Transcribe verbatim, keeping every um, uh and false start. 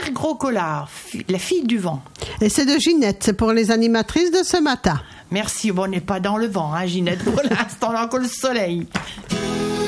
Claire Gros-Collard, la fille du vent. Et c'est de Ginette, c'est pour les animatrices de ce matin. Merci, bon, on n'est pas dans le vent, hein, Ginette, pour l'instant, on a encore le soleil.